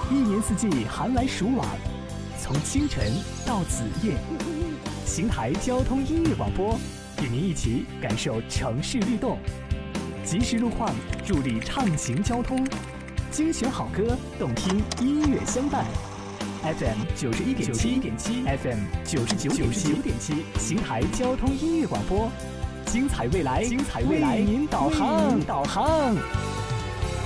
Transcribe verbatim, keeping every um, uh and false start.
一年四季寒来暑往，从清晨到子夜，邢台交通音乐广播与您一起感受城市律动，及时路况助力畅行交通，精选好歌，动听音乐相伴。F M 九十一点七，F M 九十九点七，邢台交通音乐广播，精彩未来，精彩未来，为您导航，导航。